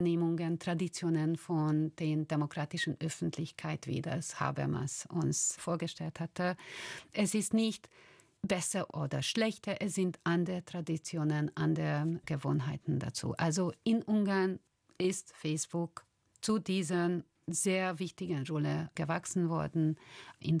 Wahrnehmungen, Traditionen von der demokratischen Öffentlichkeit, wie das Habermas uns vorgestellt hatte. Es ist nicht besser oder schlechter, es sind andere Traditionen, andere Gewohnheiten dazu. Also in Ungarn ist Facebook zu dieser sehr wichtigen Rolle gewachsen worden in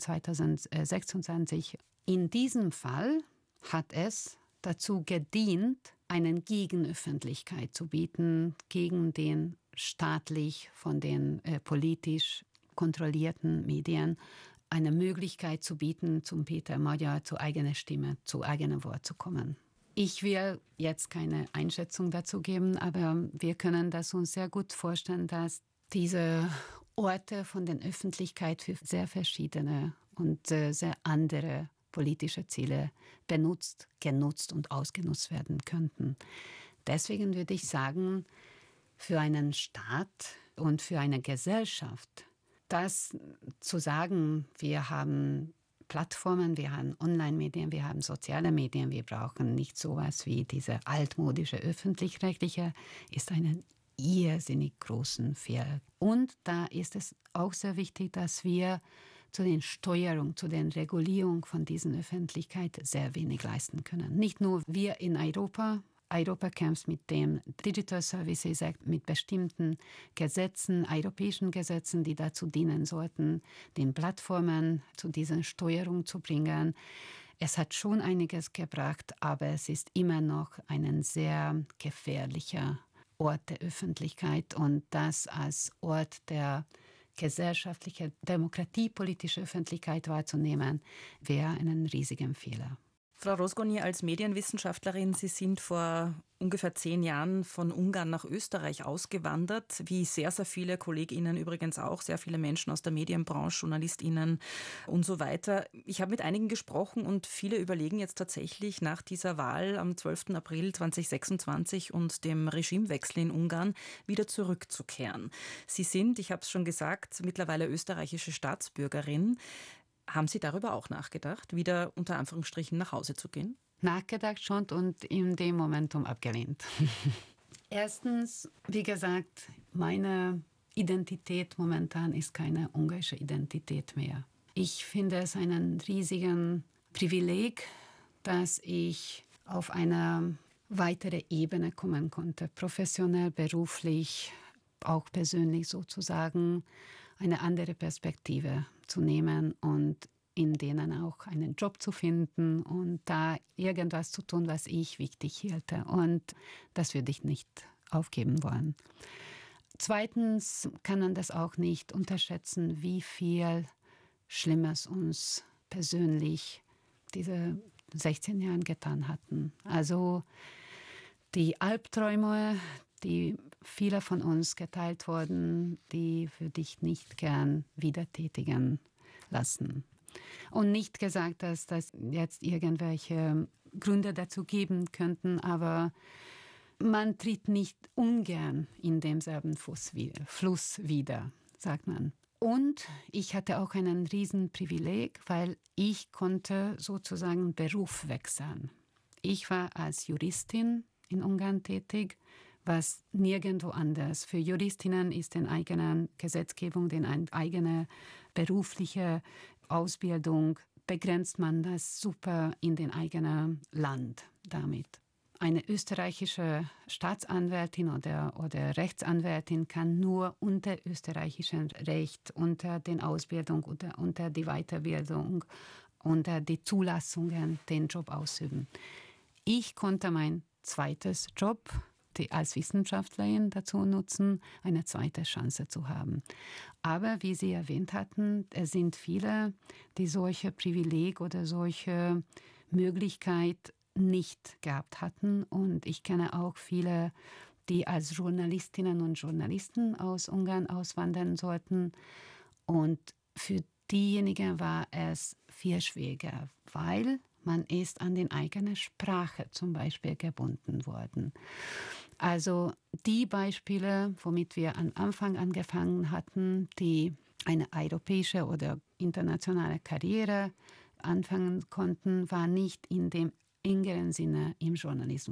2026. In diesem Fall hat es dazu gedient, eine Gegenöffentlichkeit zu bieten gegen den staatlich von den politisch kontrollierten Medien, eine Möglichkeit zu bieten, zum Peter Magyar zu eigener Stimme, zu eigenem Wort zu kommen. Ich will jetzt keine Einschätzung dazu geben, aber wir können das uns sehr gut vorstellen, dass diese Orte von der Öffentlichkeit für sehr verschiedene und sehr andere politische Ziele benutzt, genutzt und ausgenutzt werden könnten. Deswegen würde ich sagen, für einen Staat und für eine Gesellschaft, das zu sagen, wir haben Plattformen, wir haben Online-Medien, wir haben soziale Medien, wir brauchen nicht sowas wie diese altmodische öffentlich-rechtliche, ist eine irrsinnig großen Fehler. Und da ist es auch sehr wichtig, dass wir zu den Steuerung, zu den Regulierung von diesen Öffentlichkeit sehr wenig leisten können. Nicht nur wir in Europa. Europa kämpft mit dem Digital Services Act, mit bestimmten Gesetzen, europäischen Gesetzen, die dazu dienen sollten, den Plattformen zu dieser Steuerung zu bringen. Es hat schon einiges gebracht, aber es ist immer noch ein sehr gefährlicher Ort der Öffentlichkeit und das als Ort der gesellschaftlichen, demokratiepolitischen Öffentlichkeit wahrzunehmen, wäre ein riesiger Fehler. Frau Rozgonyi, als Medienwissenschaftlerin, Sie sind vor ungefähr 10 Jahren von Ungarn nach Österreich ausgewandert, wie sehr, sehr viele KollegInnen übrigens auch, sehr viele Menschen aus der Medienbranche, JournalistInnen und so weiter. Ich habe mit einigen gesprochen und viele überlegen jetzt tatsächlich nach dieser Wahl am 12. April 2026 und dem Regimewechsel in Ungarn wieder zurückzukehren. Sie sind, ich habe es schon gesagt, mittlerweile österreichische Staatsbürgerin. Haben Sie darüber auch nachgedacht, wieder unter Anführungsstrichen nach Hause zu gehen? Nachgedacht schon und in dem Momentum abgelehnt. Erstens, wie gesagt, meine Identität momentan ist keine ungarische Identität mehr. Ich finde es einen riesigen Privileg, dass ich auf eine weitere Ebene kommen konnte, professionell, beruflich, auch persönlich sozusagen, eine andere Perspektive zu nehmen und in denen auch einen Job zu finden und da irgendwas zu tun, was ich wichtig hielte. Und das würde ich nicht aufgeben wollen. Zweitens kann man das auch nicht unterschätzen, wie viel Schlimmes uns persönlich diese 16 Jahre getan hatten. Also die Albträume, die viele von uns geteilt wurden, die würde ich nicht gern wieder tätigen lassen. Und nicht gesagt, dass das jetzt irgendwelche Gründe dazu geben könnten, aber man tritt nicht ungern in demselben Fluss wieder, sagt man. Und ich hatte auch einen Riesenprivileg, weil ich konnte sozusagen Beruf wechseln. Ich war als Juristin in Ungarn tätig, was nirgendwo anders. Für Juristinnen ist eine eigene Gesetzgebung, eine eigene berufliche Ausbildung, begrenzt man das super in den eigenen Land damit. Eine österreichische Staatsanwältin oder Rechtsanwältin kann nur unter österreichischem Recht, unter den Ausbildung, unter die Weiterbildung, unter die Zulassungen den Job ausüben. Ich konnte mein zweites Job als Wissenschaftlerin dazu nutzen, eine zweite Chance zu haben. Aber wie Sie erwähnt hatten, es sind viele, die solche Privileg oder solche Möglichkeit nicht gehabt hatten. Und ich kenne auch viele, die als Journalistinnen und Journalisten aus Ungarn auswandern sollten. Und für diejenigen war es viel schwieriger, weil man ist an die eigene Sprache zum Beispiel gebunden worden. Also die Beispiele, womit wir am Anfang angefangen hatten, die eine europäische oder internationale Karriere anfangen konnten, war nicht in dem engeren Sinne im Journalismus.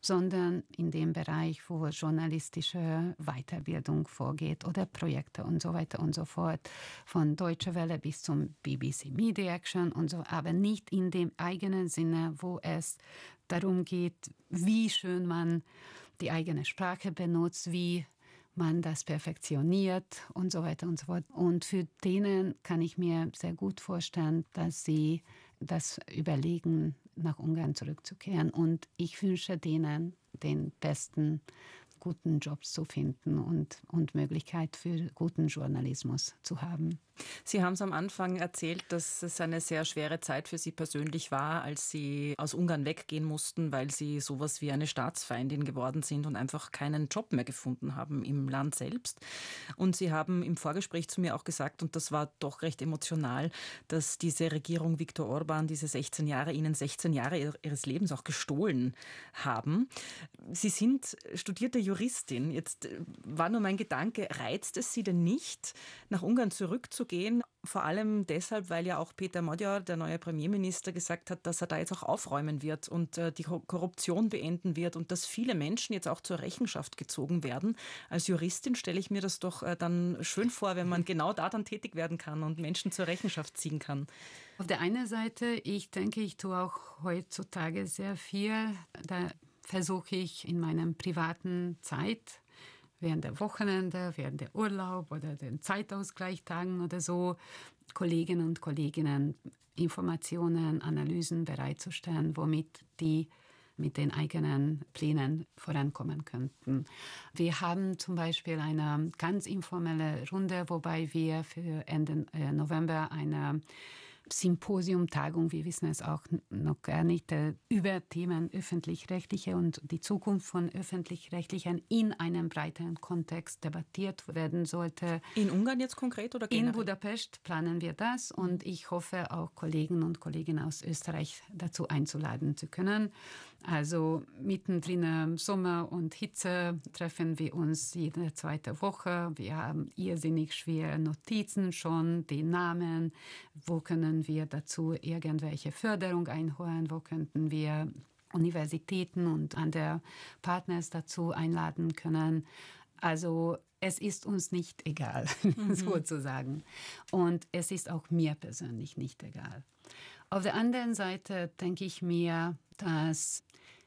sondern in dem Bereich, wo journalistische Weiterbildung vorgeht oder Projekte und so weiter und so fort, von Deutsche Welle bis zum BBC Media Action und so, aber nicht in dem eigenen Sinne, wo es darum geht, wie schön man die eigene Sprache benutzt, wie man das perfektioniert und so weiter und so fort. Und für denen kann ich mir sehr gut vorstellen, dass sie das überlegen, nach Ungarn zurückzukehren. Und ich wünsche denen den besten, guten Jobs zu finden und Möglichkeit für guten Journalismus zu haben. Sie haben es am Anfang erzählt, dass es eine sehr schwere Zeit für Sie persönlich war, als Sie aus Ungarn weggehen mussten, weil Sie sowas wie eine Staatsfeindin geworden sind und einfach keinen Job mehr gefunden haben im Land selbst. Und Sie haben im Vorgespräch zu mir auch gesagt, und das war doch recht emotional, dass diese Regierung Viktor Orbán diese 16 Jahre, Ihnen 16 Jahre Ihres Lebens auch gestohlen haben. Sie sind studierte Juristin. Jetzt war nur mein Gedanke, reizt es Sie denn nicht, nach Ungarn zurückzugehen? Vor allem deshalb, weil ja auch Péter Magyar, der neue Premierminister, gesagt hat, dass er da jetzt auch aufräumen wird und die Korruption beenden wird und dass viele Menschen jetzt auch zur Rechenschaft gezogen werden. Als Juristin stelle ich mir das doch dann schön vor, wenn man genau da dann tätig werden kann und Menschen zur Rechenschaft ziehen kann. Auf der einen Seite, ich denke, ich tue auch heutzutage sehr viel. Da versuche ich in meiner privaten Zeit, während der Wochenende, während der Urlaub oder den Zeitausgleichstagen oder so, Kolleginnen und Kollegen Informationen, Analysen bereitzustellen, womit die mit den eigenen Plänen vorankommen könnten. Wir haben zum Beispiel eine ganz informelle Runde, wobei wir für Ende November eine Symposium-Tagung, wir wissen es auch noch gar nicht, über Themen öffentlich-rechtliche und die Zukunft von öffentlich-rechtlichen in einem breiteren Kontext debattiert werden sollte. In Ungarn jetzt konkret oder generell? In Budapest planen wir das und ich hoffe auch Kollegen und Kolleginnen aus Österreich dazu einzuladen zu können. Also mittendrin im Sommer und Hitze treffen wir uns jede zweite Woche. Wir haben irrsinnig schwere Notizen schon, die Namen, wo können wir dazu irgendwelche Förderung einholen, wo könnten wir Universitäten und andere Partners dazu einladen können. Also es ist uns nicht egal, sozusagen. Und es ist auch mir persönlich nicht egal. Auf der anderen Seite denke ich mir, dass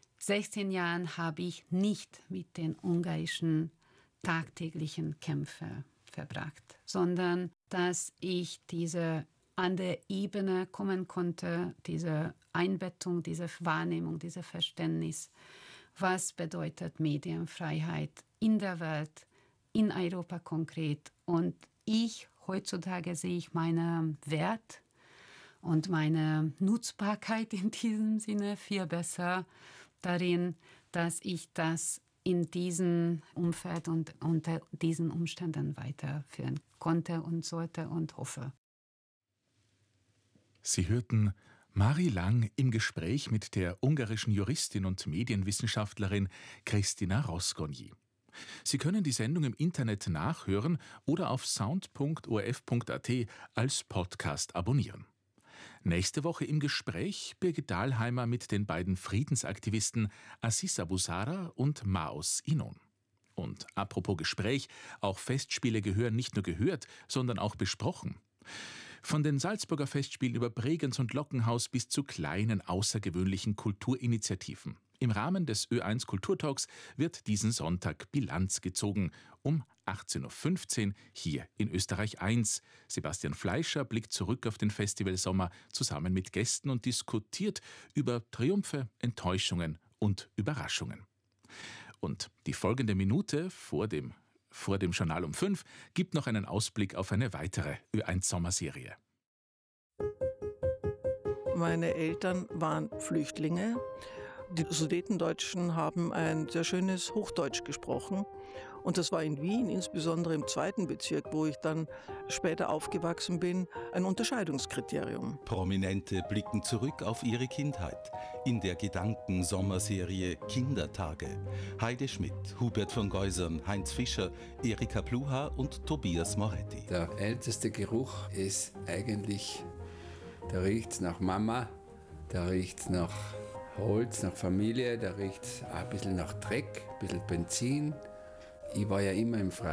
16 Jahren habe ich nicht mit den ungarischen tagtäglichen Kämpfen verbracht, sondern dass ich diese an der Ebene kommen konnte, diese Einbettung, diese Wahrnehmung, dieses Verständnis, was bedeutet Medienfreiheit in der Welt, in Europa konkret. Und heutzutage sehe ich meinen Wert und meine Nutzbarkeit in diesem Sinne viel besser darin, dass ich das in diesem Umfeld und unter diesen Umständen weiterführen konnte und sollte und hoffe. Sie hörten Mari Lang im Gespräch mit der ungarischen Juristin und Medienwissenschaftlerin Kristina Rozgonyi. Sie können die Sendung im Internet nachhören oder auf sound.orf.at als Podcast abonnieren. Nächste Woche im Gespräch Birgit Dahlheimer mit den beiden Friedensaktivisten Aziz Abusara und Maos Inon. Und apropos Gespräch, auch Festspiele gehören nicht nur gehört, sondern auch besprochen. Von den Salzburger Festspielen über Bregenz und Lockenhaus bis zu kleinen, außergewöhnlichen Kulturinitiativen. Im Rahmen des Ö1 Kulturtalks wird diesen Sonntag Bilanz gezogen. Um 18.15 Uhr hier in Österreich 1. Sebastian Fleischer blickt zurück auf den Festivalsommer zusammen mit Gästen und diskutiert über Triumphe, Enttäuschungen und Überraschungen. Und die folgende Minute vor dem Journal um 5 gibt noch einen Ausblick auf eine weitere Ö1-Sommerserie. Meine Eltern waren Flüchtlinge. Die Sudetendeutschen haben ein sehr schönes Hochdeutsch gesprochen. Und das war in Wien, insbesondere im 2. Bezirk, wo ich dann später aufgewachsen bin, ein Unterscheidungskriterium. Prominente blicken zurück auf ihre Kindheit in der Gedanken-Sommerserie Kindertage. Heide Schmidt, Hubert von Geusern, Heinz Fischer, Erika Pluha und Tobias Moretti. Der älteste Geruch ist eigentlich, der riecht nach Mama, der riecht nach Holz, nach Familie, da riecht es auch ein bisschen nach Dreck, ein bisschen Benzin. Ich war ja immer im Freien.